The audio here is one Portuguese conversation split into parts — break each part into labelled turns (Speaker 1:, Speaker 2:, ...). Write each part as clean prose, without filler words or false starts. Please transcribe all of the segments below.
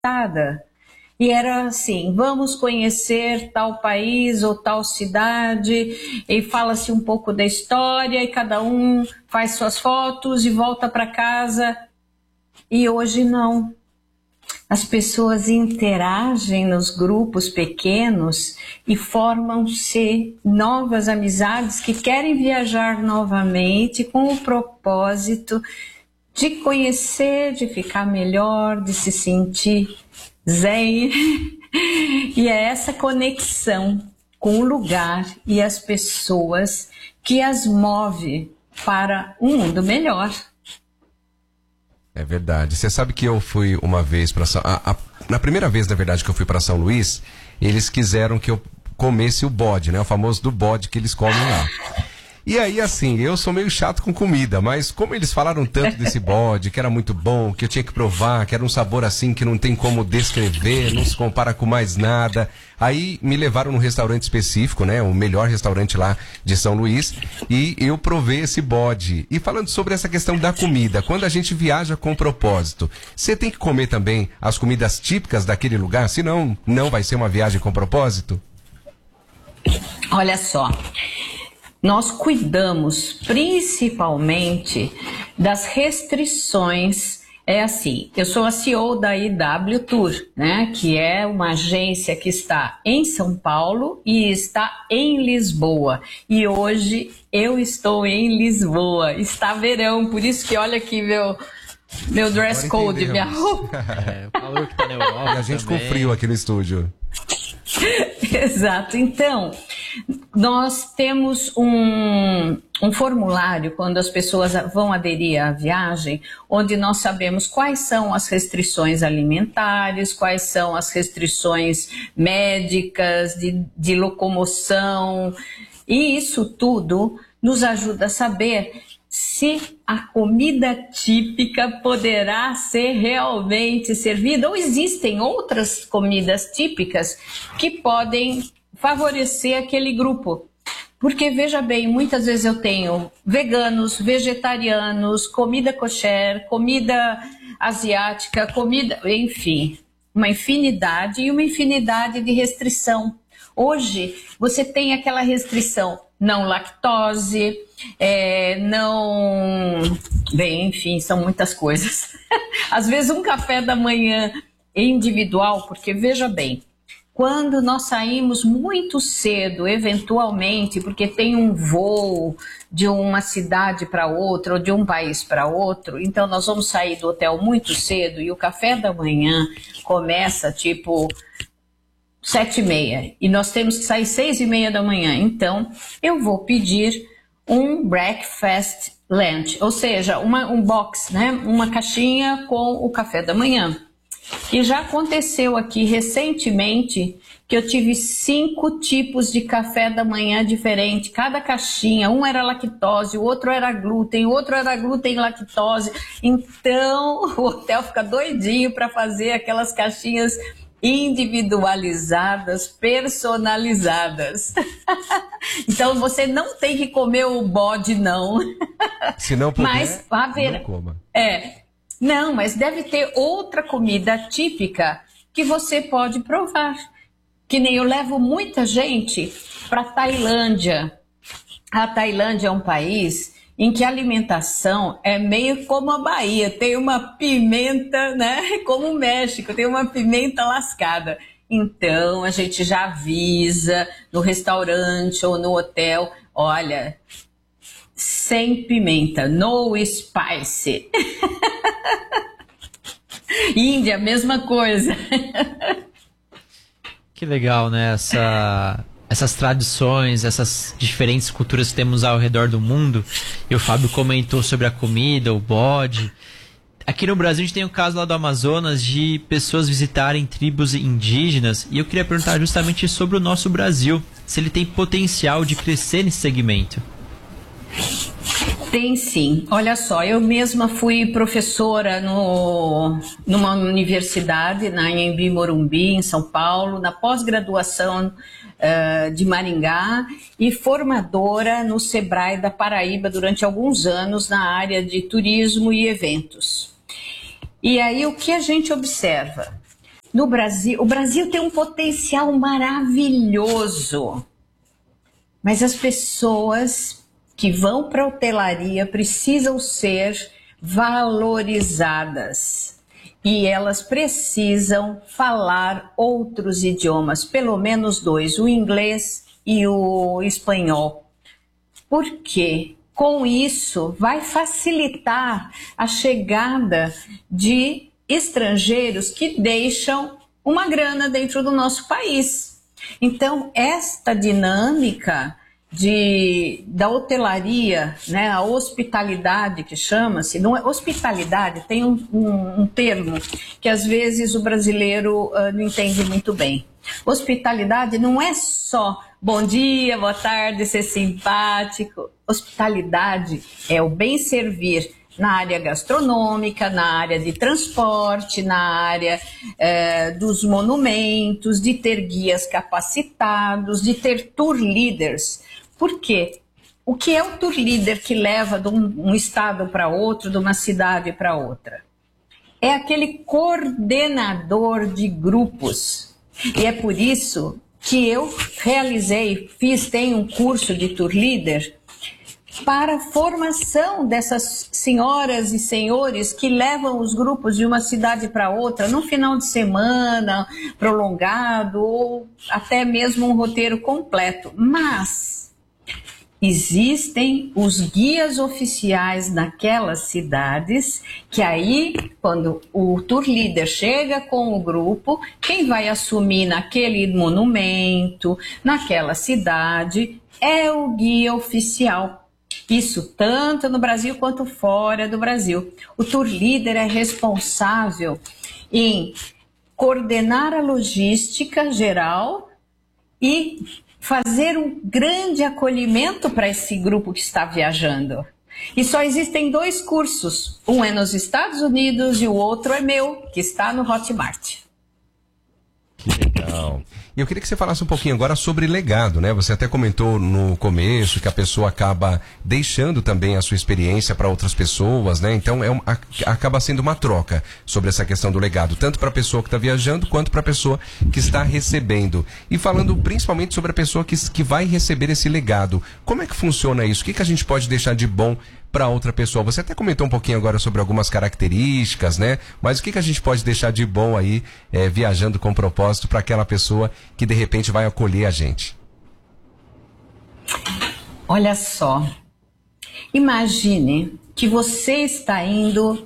Speaker 1: limitada. E era assim, vamos conhecer tal país ou tal cidade, e fala-se um pouco da história, e cada um faz suas fotos e volta para casa. E hoje não. As pessoas interagem nos grupos pequenos e formam-se novas amizades que querem viajar novamente com o propósito de conhecer, de ficar melhor, de se sentir zen. E é essa conexão com o lugar e as pessoas que as move para um mundo melhor.
Speaker 2: É verdade. Você sabe que eu fui uma vez para na primeira vez, na verdade, que eu fui para São Luís, eles quiseram que eu comesse o bode, né? O famoso do bode que eles comem lá. E aí, assim, eu sou meio chato com comida, mas como eles falaram tanto desse bode, que era muito bom, que eu tinha que provar, que era um sabor assim que não tem como descrever, não se compara com mais nada. Aí me levaram num restaurante específico, né, o melhor restaurante lá de São Luís, e eu provei esse bode. E falando sobre essa questão da comida, quando a gente viaja com propósito, você tem que comer também as comidas típicas daquele lugar, senão não vai ser uma viagem com propósito?
Speaker 1: Olha só, nós cuidamos principalmente das restrições. É assim, eu sou a CEO da IW Tour, né, que é uma agência que está em São Paulo e está em Lisboa. E hoje eu estou em Lisboa, está verão, por isso que olha aqui meu dress code, minha roupa.
Speaker 3: O calor que tá na Europa.
Speaker 2: E a gente
Speaker 3: também.
Speaker 2: com frio aqui no estúdio.
Speaker 1: Exato. Então, nós temos um formulário quando as pessoas vão aderir à viagem, onde nós sabemos quais são as restrições alimentares, quais são as restrições médicas, de locomoção, e isso tudo nos ajuda a saber se a comida típica poderá ser realmente servida ou existem outras comidas típicas que podem favorecer aquele grupo. Porque, veja bem, muitas vezes eu tenho veganos, vegetarianos, comida kosher, comida asiática, comida, enfim, uma infinidade de restrição. Hoje, você tem aquela restrição não lactose, enfim, são muitas coisas. Às vezes um café da manhã individual, porque veja bem, quando nós saímos muito cedo, eventualmente, porque tem um voo de uma cidade para outra ou de um país para outro, então nós vamos sair do hotel muito cedo e o café da manhã começa tipo 7h30 e nós temos que sair 6h30 da manhã. Então eu vou pedir um breakfast lunch, ou seja, um box, né? Uma caixinha com o café da manhã. E já aconteceu aqui recentemente que eu tive 5 tipos de café da manhã diferente. Cada caixinha, um era lactose, o outro era glúten, o outro era glúten e lactose. Então o hotel fica doidinho para fazer aquelas caixinhas individualizadas, personalizadas. Então você não tem que comer o bode, não.
Speaker 2: Se não puder,
Speaker 1: mas,
Speaker 2: não coma.
Speaker 1: Não, mas deve ter outra comida típica que você pode provar. Que nem eu levo muita gente para a Tailândia. A Tailândia é um país em que a alimentação é meio como a Bahia, tem uma pimenta, né? Como o México, tem uma pimenta lascada. Então a gente já avisa no restaurante ou no hotel, olha, sem pimenta, no spice. Índia, mesma coisa.
Speaker 3: Que legal, né? Essas tradições, essas diferentes culturas que temos ao redor do mundo. E o Fábio comentou sobre a comida, o bode. Aqui no Brasil a gente tem o caso lá do Amazonas de pessoas visitarem tribos indígenas. E eu queria perguntar justamente sobre o nosso Brasil, se ele tem potencial de crescer nesse segmento.
Speaker 1: Tem sim. Olha só, eu mesma fui professora numa universidade, na Anhembi Morumbi, em São Paulo, na pós-graduação de Maringá e formadora no Sebrae da Paraíba durante alguns anos na área de turismo e eventos. E aí o que a gente observa? no Brasil, o Brasil tem um potencial maravilhoso, mas as pessoas que vão para a hotelaria precisam ser valorizadas e elas precisam falar outros idiomas, pelo menos 2, o inglês e o espanhol. Por quê? Com isso, vai facilitar a chegada de estrangeiros que deixam uma grana dentro do nosso país. Então, esta dinâmica da hotelaria, né, a hospitalidade que chama-se, hospitalidade tem um termo que às vezes o brasileiro não entende muito bem. Hospitalidade não é só bom dia, boa tarde, ser simpático. Hospitalidade é o bem servir na área gastronômica, na área de transporte, na área dos monumentos, de ter guias capacitados, de ter tour leaders. Por quê? O que é o tour leader que leva de um estado para outro, de uma cidade para outra? É aquele coordenador de grupos. E é por isso que eu tenho um curso de tour leader para a formação dessas senhoras e senhores que levam os grupos de uma cidade para outra num final de semana prolongado ou até mesmo um roteiro completo. Mas existem os guias oficiais naquelas cidades que aí, quando o tour leader chega com o grupo, quem vai assumir naquele monumento, naquela cidade, é o guia oficial. Isso tanto no Brasil quanto fora do Brasil. O tour leader é responsável em coordenar a logística geral e fazer um grande acolhimento para esse grupo que está viajando. E só existem 2 cursos, um é nos Estados Unidos e o outro é meu, que está no Hotmart.
Speaker 2: Que legal. E eu queria que você falasse um pouquinho agora sobre legado, né? Você até comentou no começo que a pessoa acaba deixando também a sua experiência para outras pessoas, né? Então acaba sendo uma troca sobre essa questão do legado, tanto para a pessoa que está viajando quanto para a pessoa que está recebendo. E falando principalmente sobre a pessoa que vai receber esse legado, como é que funciona isso? O que a gente pode deixar de bom para outra pessoa? Você até comentou um pouquinho agora sobre algumas características, né? Mas o que a gente pode deixar de bom aí, viajando com propósito, para aquela pessoa que de repente vai acolher a gente?
Speaker 1: Olha só, imagine que você está indo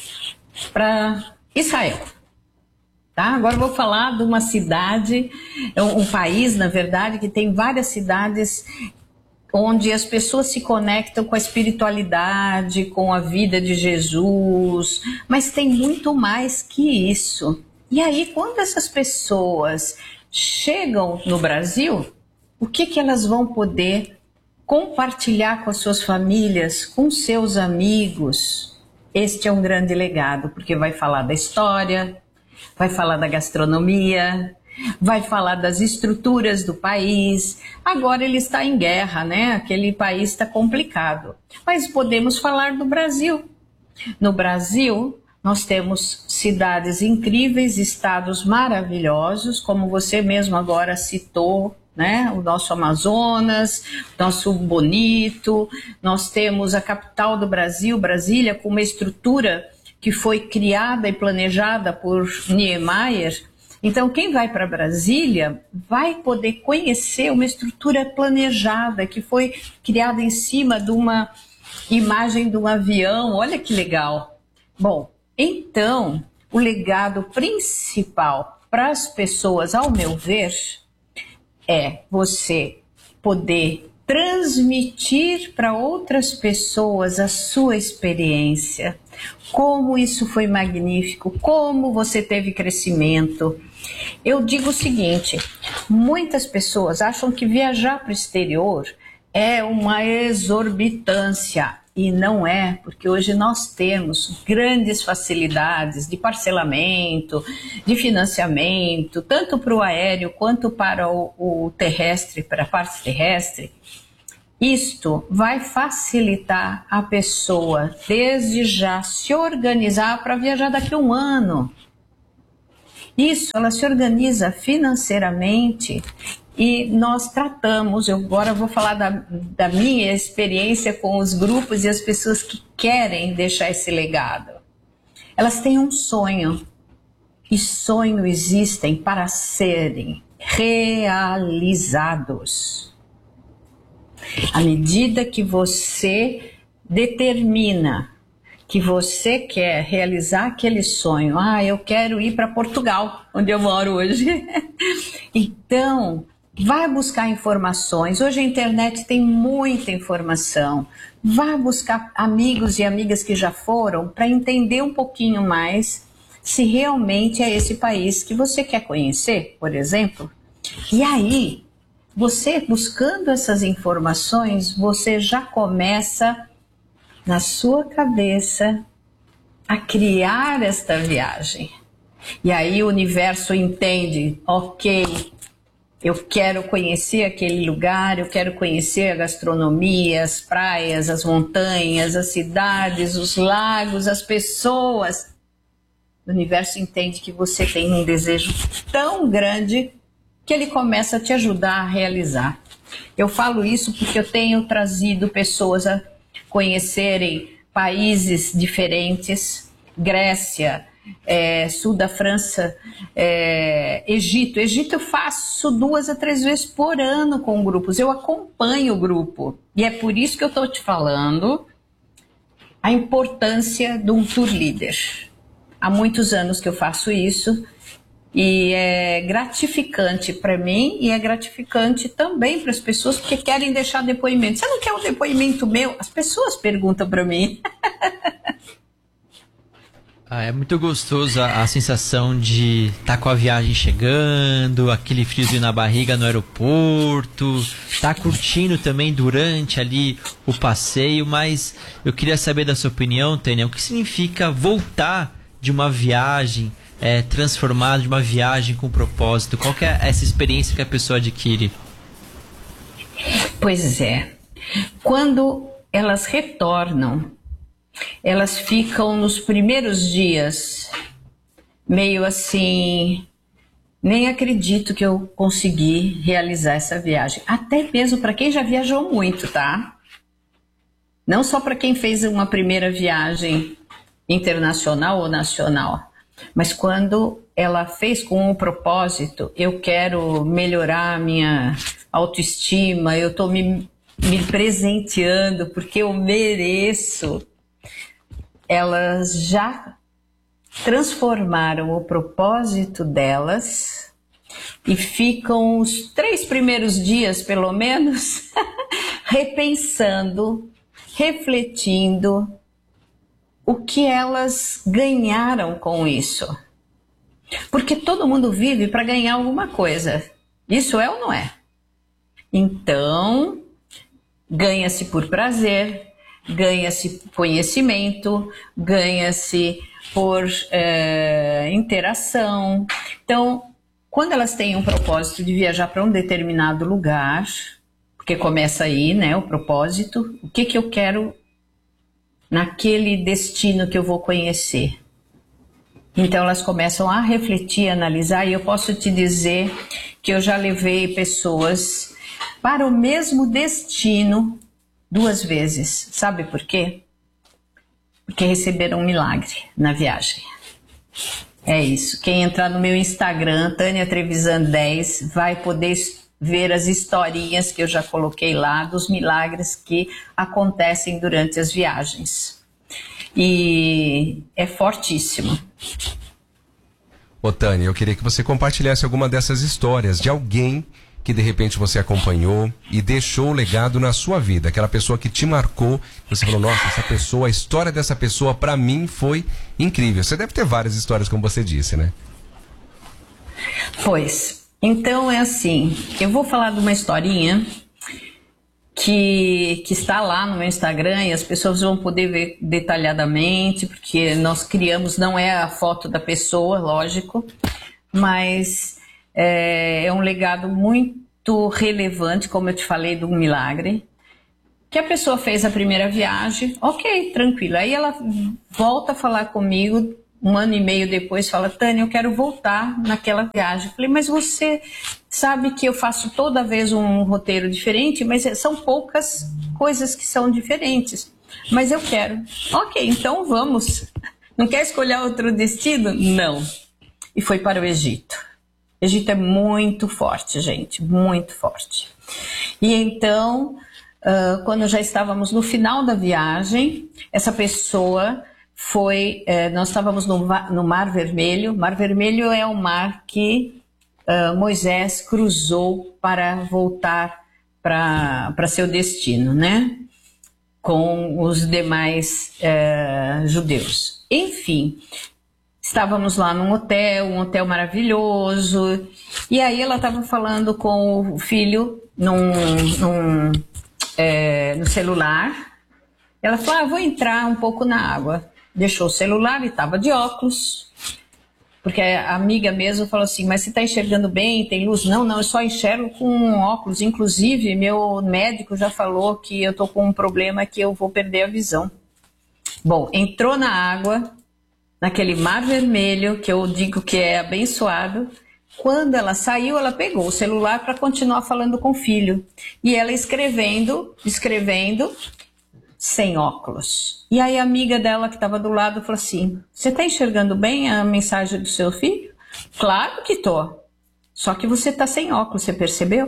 Speaker 1: para Israel. Tá? Agora eu vou falar de uma cidade, um país, na verdade, que tem várias cidades onde as pessoas se conectam com a espiritualidade, com a vida de Jesus, mas tem muito mais que isso. E aí, quando essas pessoas chegam no Brasil, o que elas vão poder compartilhar com as suas famílias, com seus amigos? Este é um grande legado, porque vai falar da história, vai falar da gastronomia, vai falar das estruturas do país. Agora ele está em guerra, né? Aquele país está complicado. Mas podemos falar do Brasil. No Brasil, nós temos cidades incríveis, estados maravilhosos, como você mesmo agora citou, né? O nosso Amazonas, nosso bonito. Nós temos a capital do Brasil, Brasília, com uma estrutura que foi criada e planejada por Niemeyer. Então, quem vai para Brasília vai poder conhecer uma estrutura planejada que foi criada em cima de uma imagem de um avião. Olha que legal. Bom, então, o legado principal para as pessoas, ao meu ver, é você poder transmitir para outras pessoas a sua experiência, como isso foi magnífico, como você teve crescimento. Eu digo o seguinte, muitas pessoas acham que viajar para o exterior é uma exorbitância, e não é, porque hoje nós temos grandes facilidades de parcelamento, de financiamento, tanto para o aéreo quanto para o terrestre, para a parte terrestre. Isto vai facilitar a pessoa desde já se organizar para viajar daqui a um ano. Isso, ela se organiza financeiramente e nós tratamos, eu agora vou falar da minha experiência com os grupos e as pessoas que querem deixar esse legado. Elas têm um sonho e sonhos existem para serem realizados. À medida que você determina que você quer realizar aquele sonho, eu quero ir para Portugal, onde eu moro hoje. Então, vai buscar informações. Hoje a internet tem muita informação. Vá buscar amigos e amigas que já foram para entender um pouquinho mais se realmente é esse país que você quer conhecer, por exemplo. E aí, você buscando essas informações, você já começa na sua cabeça a criar esta viagem. E aí o universo entende, ok, eu quero conhecer aquele lugar, eu quero conhecer a gastronomia, as praias, as montanhas, as cidades, os lagos, as pessoas. O universo entende que você tem um desejo tão grande que ele começa a te ajudar a realizar. Eu falo isso porque eu tenho trazido pessoas a conhecerem países diferentes, Grécia, sul da França, Egito. Egito eu faço 2 a 3 vezes por ano com grupos, eu acompanho o grupo. E é por isso que eu estou te falando a importância de um tour leader. Há muitos anos que eu faço isso e é gratificante para mim e é gratificante também para as pessoas que querem deixar depoimento. Você não quer um depoimento meu? As pessoas perguntam para mim.
Speaker 3: É muito gostoso a sensação de estar com a viagem chegando, aquele friozinho na barriga no aeroporto, tá curtindo também durante ali o passeio, mas eu queria saber da sua opinião, Tânia, o que significa voltar de uma viagem transformada, de uma viagem com propósito? Qual que é essa experiência que a pessoa adquire?
Speaker 1: Pois é, quando elas retornam, elas ficam nos primeiros dias meio assim, nem acredito que eu consegui realizar essa viagem. Até mesmo para quem já viajou muito, tá? Não só para quem fez uma primeira viagem internacional ou nacional, mas quando ela fez com um propósito, eu quero melhorar a minha autoestima, eu estou me presenteando porque eu mereço. Elas já transformaram o propósito delas e ficam os 3 primeiros dias, pelo menos, repensando, refletindo o que elas ganharam com isso. Porque todo mundo vive para ganhar alguma coisa. Isso é ou não é? Então, ganha-se por prazer, ganha-se conhecimento, ganha-se por interação. Então, quando elas têm um propósito de viajar para um determinado lugar, porque começa aí, né, o propósito, o que eu quero naquele destino que eu vou conhecer. Então elas começam a refletir, analisar, e eu posso te dizer que eu já levei pessoas para o mesmo destino 2 vezes. Sabe por quê? Porque receberam um milagre na viagem. É isso. Quem entrar no meu Instagram, Tânia Trevisan 10, vai poder ver as historinhas que eu já coloquei lá dos milagres que acontecem durante as viagens. E é fortíssimo.
Speaker 2: Ô Tânia, eu queria que você compartilhasse alguma dessas histórias de alguém que de repente você acompanhou e deixou um legado na sua vida, aquela pessoa que te marcou, você falou, nossa, essa pessoa, a história dessa pessoa pra mim foi incrível. Você deve ter várias histórias, como você disse, né?
Speaker 1: Pois, então é assim, eu vou falar de uma historinha que está lá no meu Instagram e as pessoas vão poder ver detalhadamente, porque nós criamos, não é a foto da pessoa, lógico, mas é um legado muito relevante, como eu te falei, do milagre, que a pessoa fez a primeira viagem, ok, tranquilo, aí ela volta a falar comigo um ano e meio depois, fala: Tânia, eu quero voltar naquela viagem. Eu falei: mas você sabe que eu faço toda vez um roteiro diferente, mas são poucas coisas que são diferentes. Mas eu quero. Ok, então vamos. Não quer escolher outro destino? Não. E foi para o Egito. O Egito é muito forte, gente, muito forte. E então, quando já estávamos no final da viagem, essa pessoa foi... nós estávamos no Mar Vermelho. Mar Vermelho é o mar que Moisés cruzou para voltar para seu destino, né? Com os demais judeus. Enfim, estávamos lá num hotel, um hotel maravilhoso, e aí ela estava falando com o filho no celular. Ela falou: vou entrar um pouco na água. Deixou o celular e estava de óculos, porque a amiga mesmo falou assim: mas você está enxergando bem? Tem luz? Não, eu só enxergo com óculos. Inclusive, meu médico já falou que eu estou com um problema que eu vou perder a visão. Bom, entrou na água, naquele Mar Vermelho, que eu digo que é abençoado. Quando ela saiu, ela pegou o celular para continuar falando com o filho. E ela escrevendo, sem óculos. E aí a amiga dela que estava do lado falou assim: você está enxergando bem a mensagem do seu filho? Claro que tô. Só que você está sem óculos, você percebeu?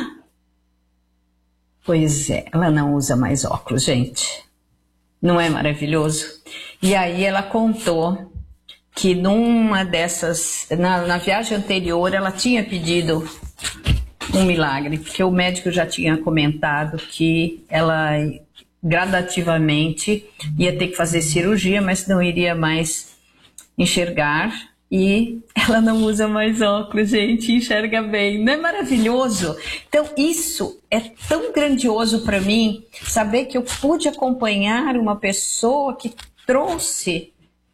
Speaker 1: Pois é, ela não usa mais óculos, gente. Não é maravilhoso? E aí ela contou que numa dessas, na viagem anterior, ela tinha pedido um milagre, porque o médico já tinha comentado que ela gradativamente ia ter que fazer cirurgia, mas não iria mais enxergar. E ela não usa mais óculos, gente, enxerga bem. Não é maravilhoso? Então isso é tão grandioso para mim, saber que eu pude acompanhar uma pessoa que trouxe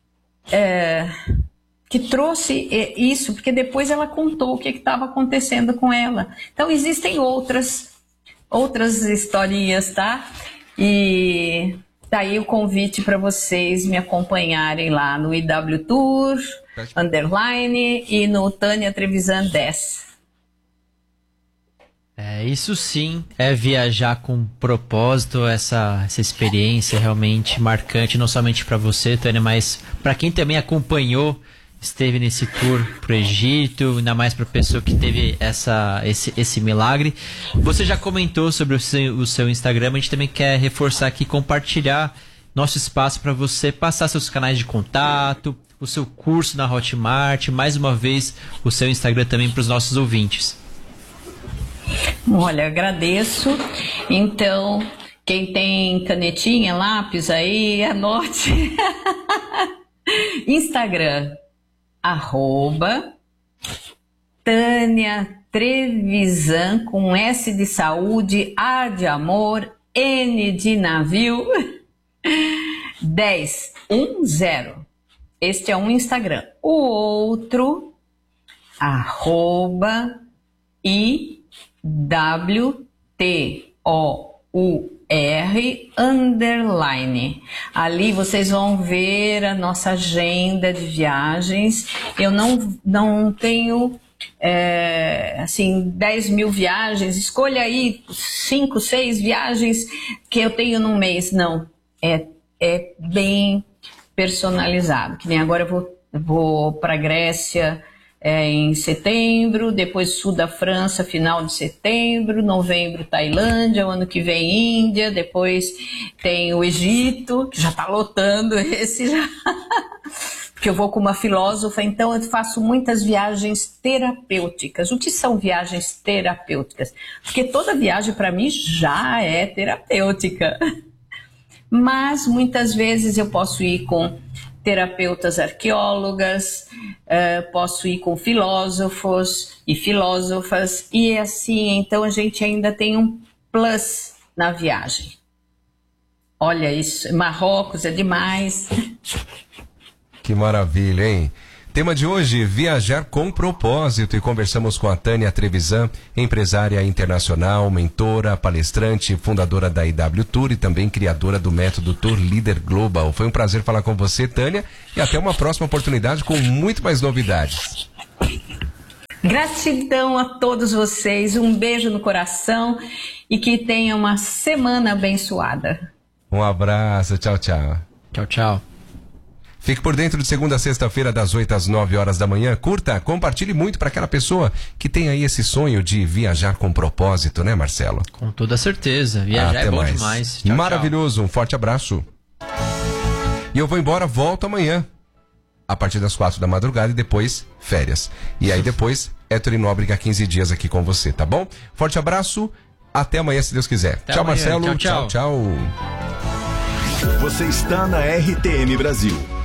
Speaker 1: isso, porque depois ela contou o que estava acontecendo com ela. Então existem outras historinhas, tá? E tá aí o convite para vocês me acompanharem lá no IW Tour _ e no Tânia Trevisan 10.
Speaker 3: Isso sim é viajar com propósito, essa experiência realmente marcante, não somente para você, Tânia, mas para quem também acompanhou, esteve nesse tour pro Egito, ainda mais para a pessoa que teve esse milagre. Você já comentou sobre o seu Instagram, a gente também quer reforçar aqui, compartilhar nosso espaço para você passar seus canais de contato, o seu curso na Hotmart, mais uma vez o seu Instagram também para os nossos ouvintes.
Speaker 1: Olha, agradeço. Então, quem tem canetinha, lápis aí, anote. Instagram, @Tânia Trevisan, com S de saúde, A de amor, N de navio, 10. Este é um Instagram. O outro, @IWTOUR_. Ali vocês vão ver a nossa agenda de viagens. Eu não tenho assim 10 mil viagens, escolha aí 5, 6 viagens que eu tenho num mês. Não, é bem personalizado. Que nem agora eu vou para a Grécia em setembro, depois sul da França, final de setembro, novembro Tailândia, o ano que vem Índia, depois tem o Egito, que já está lotando esse já, porque eu vou com uma filósofa, então eu faço muitas viagens terapêuticas. O que são viagens terapêuticas? Porque toda viagem para mim já é terapêutica, mas muitas vezes eu posso ir com terapeutas arqueólogas, posso ir com filósofos e filósofas, e assim, então a gente ainda tem um plus na viagem. Olha isso, Marrocos é demais.
Speaker 2: Que maravilha, hein? Tema de hoje, viajar com propósito, e conversamos com a Tânia Trevisan, empresária internacional, mentora, palestrante, fundadora da IW Tour e também criadora do método Tour Leader Global. Foi um prazer falar com você, Tânia, e até uma próxima oportunidade com muito mais novidades.
Speaker 1: Gratidão a todos vocês, um beijo no coração e que tenha uma semana abençoada.
Speaker 2: Um abraço, tchau, tchau.
Speaker 3: Tchau, tchau.
Speaker 2: Fique por dentro de segunda a sexta-feira, das 8 às 9 horas da manhã. Curta, compartilhe muito para aquela pessoa que tem aí esse sonho de viajar com propósito, né, Marcelo?
Speaker 3: Com toda certeza. Viajar
Speaker 2: Até
Speaker 3: é bom
Speaker 2: mais.
Speaker 3: demais. Tchau,
Speaker 2: maravilhoso, um forte abraço. E eu vou embora, volto amanhã, a partir das 4 da madrugada, e depois férias. E aí depois, Héctor e Nóbrega, 15 dias aqui com você, tá bom? Forte abraço, até amanhã, se Deus quiser.
Speaker 3: Até
Speaker 2: tchau,
Speaker 3: amanhã.
Speaker 2: Marcelo.
Speaker 3: Tchau, tchau.
Speaker 2: Tchau, tchau.
Speaker 4: Você está na RTM Brasil.